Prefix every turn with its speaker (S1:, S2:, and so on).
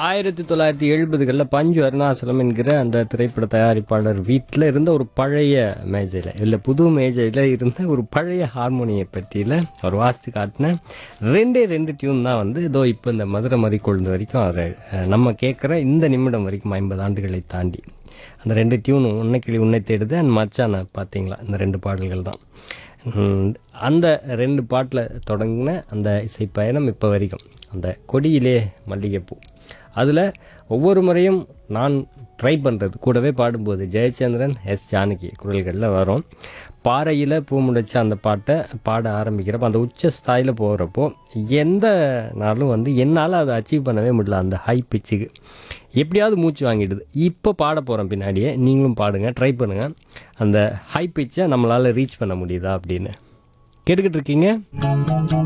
S1: 1970களில் பஞ்சு அருணாசலம் என்கிற அந்த திரைப்பட தயாரிப்பாளர் வீட்டில் இருந்த ஒரு பழைய மேஜையில் இல்லை புது மேஜையில் இருந்த ஒரு பழைய ஹார்மோனியை பற்றியில் அவர் வாசித்து காட்டின ரெண்டு டியூன் தான் வந்து இதோ இப்போ இந்த மதுரை மறி கொழுந்து வரைக்கும் அதை நம்ம கேட்குற இந்த நிமிடம் வரைக்கும் 50 ஆண்டுகளை தாண்டி அந்த 2 டியூனும் உன்னை கிளி உன்னை தேடுது அண்ட் மச்சான பார்த்தீங்களா இந்த 2 பாடல்கள் தான். அந்த 2 பாட்டில் தொடங்கின அந்த இசை பயணம் இப்போ வரைக்கும் அந்த கொடியிலே மல்லிகைப்பூ அதில் ஒவ்வொரு முறையும் நான் ட்ரை பண்ணுறது கூடவே பாடும்போது ஜெயச்சந்திரன் ஜானகி குரல்களில் வரும். பாறையில் பூ முளைச்ச அந்த பாட்டை பாட ஆரம்பிக்கிறப்போ அந்த உச்ச ஸ்தாயில் போகிறப்போ எந்த நாளும் வந்து என்னால் அதை அச்சீவ் பண்ணவே முடியல. அந்த ஹை பிச்சுக்கு எப்படியாவது மூச்சு வாங்கிடுது. இப்போ பாட போகிறோம் பின்னாடியே, நீங்களும் பாடுங்க, ட்ரை பண்ணுங்கள். அந்த ஹை பிச்சை நம்மளால் ரீச் பண்ண முடியுதா அப்படின்னு கேட்டுக்கிட்டு இருக்கீங்க.